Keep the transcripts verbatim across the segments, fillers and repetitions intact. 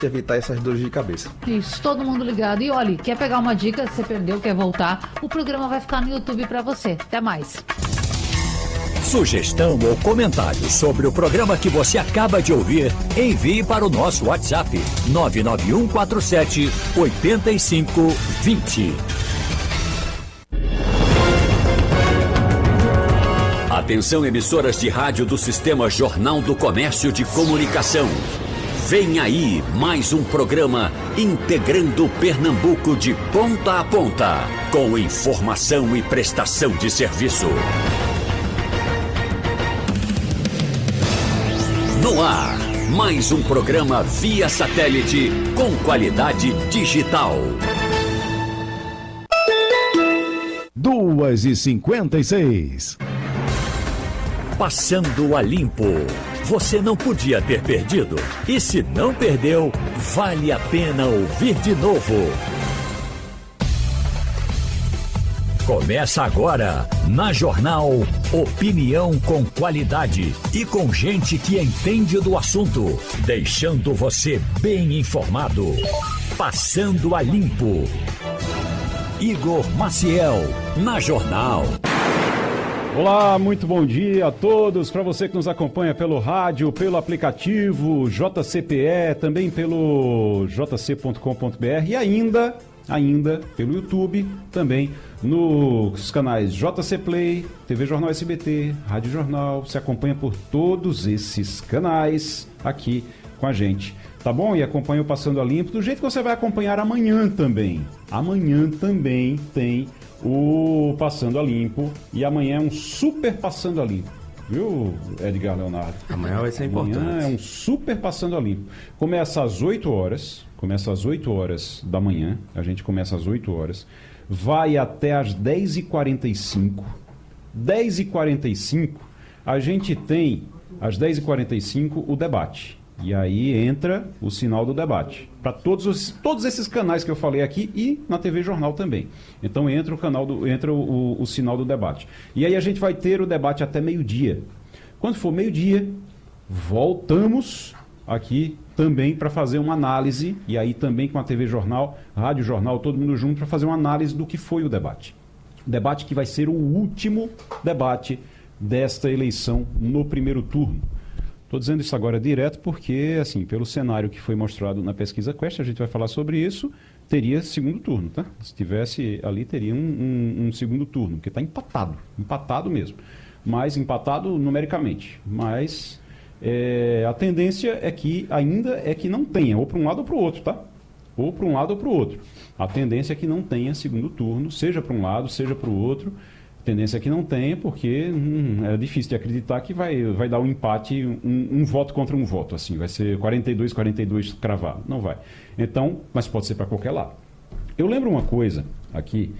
evitar essas dores de cabeça. Isso, todo mundo ligado. E olha, quer pegar uma dica, você perdeu, quer voltar, o programa vai ficar no YouTube para você. Até mais. Sugestão ou comentário sobre o programa que você acaba de ouvir, envie para o nosso WhatsApp nove nove um quatro sete oito cinco dois zero. Atenção, emissoras de rádio do Sistema Jornal do Comércio de Comunicação. Vem aí mais um programa integrando Pernambuco de ponta a ponta, com informação e prestação de serviço. No ar, mais um programa via satélite com qualidade digital. duas e cinquenta e seis. Passando a limpo. Você não podia ter perdido. E se não perdeu, vale a pena ouvir de novo. Começa agora, na Jornal, opinião com qualidade e com gente que entende do assunto, deixando você bem informado. Passando a limpo. Igor Maciel, na Jornal. Olá, muito bom dia a todos. Para você que nos acompanha pelo rádio, pelo aplicativo J C P E, também pelo j c ponto com ponto b r e ainda, ainda pelo YouTube, também nos canais J C Play, T V Jornal S B T, Rádio Jornal. Você acompanha por todos esses canais aqui com a gente, tá bom? E acompanha o Passando a Limpo do jeito que você vai acompanhar amanhã também. Amanhã também tem o Passando a Limpo, e amanhã é um super Passando a Limpo, viu, Edgar Leonardo? Amanhã vai ser amanhã importante. Amanhã é um super Passando a Limpo. Começa às oito horas, começa às oito horas da manhã, a gente começa às oito horas, vai até às dez e quarenta e cinco. dez e quarenta e cinco, a gente tem, às dez e quarenta e cinco, o debate. E aí entra o sinal do debate. Para todos, os, todos esses canais que eu falei aqui e na T V Jornal também. Então entra o canal do, entra o, o, o sinal do debate. E aí a gente vai ter o debate até meio-dia. Quando for meio-dia, voltamos aqui também para fazer uma análise, e aí também com a T V Jornal, Rádio Jornal, todo mundo junto, para fazer uma análise do que foi o debate. O debate que vai ser o último debate desta eleição no primeiro turno. Estou dizendo isso agora direto porque, assim, pelo cenário que foi mostrado na pesquisa Quest, a gente vai falar sobre isso, teria segundo turno, tá? Se tivesse ali, teria um, um, um segundo turno, porque está empatado, empatado mesmo. Mas empatado numericamente. Mas é, a tendência é que ainda é que não tenha, ou para um lado ou para o outro, tá? Ou para um lado ou para o outro. A tendência é que não tenha segundo turno, seja para um lado, seja para o outro. A tendência é que não tenha, porque hum, é difícil de acreditar que vai, vai dar um empate, um, um voto contra um voto, assim, vai ser quarenta e dois, quarenta e dois cravado, não vai. Então, mas pode ser para qualquer lado. Eu lembro uma coisa aqui,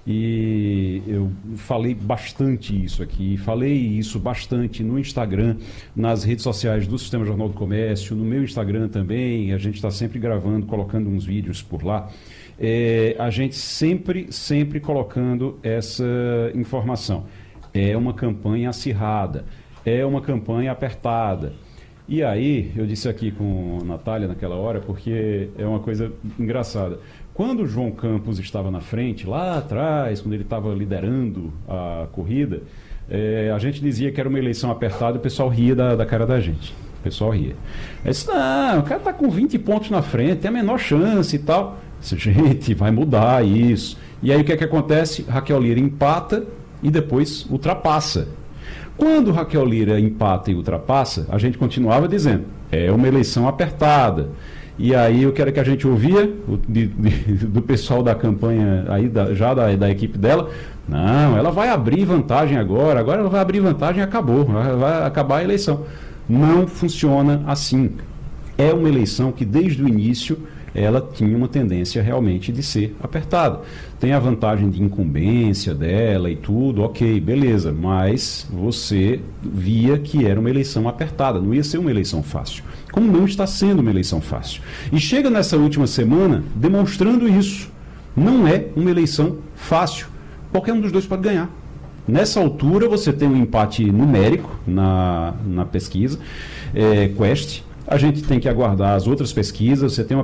e eu falei bastante isso aqui, falei isso bastante no Instagram, nas redes sociais do Sistema Jornal do Comércio, no meu Instagram também, a gente está sempre gravando, colocando uns vídeos por lá. É, a gente sempre, sempre colocando essa informação. É uma campanha acirrada, é uma campanha apertada. E aí, eu disse aqui com a Natália naquela hora, porque é uma coisa engraçada. Quando o João Campos estava na frente, lá atrás, quando ele estava liderando a corrida, é, a gente dizia que era uma eleição apertada e o pessoal ria da, da cara da gente. O pessoal ria. Eu disse, não, o cara está com vinte pontos na frente, tem a menor chance e tal. Gente, vai mudar isso. E aí o que é que acontece? Raquel Lira empata e depois ultrapassa. Quando Raquel Lira empata e ultrapassa, a gente continuava dizendo, é uma eleição apertada. E aí o que era que a gente ouvia o, de, de, do pessoal da campanha, aí da, já da, da equipe dela? Não, ela vai abrir vantagem agora, agora ela vai abrir vantagem e acabou, vai, vai acabar a eleição. Não funciona assim. É uma eleição que desde o início ela tinha uma tendência realmente de ser apertada. Tem a vantagem de incumbência dela e tudo, ok, beleza, mas você via que era uma eleição apertada, não ia ser uma eleição fácil, como não está sendo uma eleição fácil. E chega nessa última semana demonstrando isso. Não é uma eleição fácil. Qualquer um dos dois pode ganhar. Nessa altura você tem um empate numérico na, na pesquisa é, Quest. A gente tem que aguardar as outras pesquisas. Você tem uma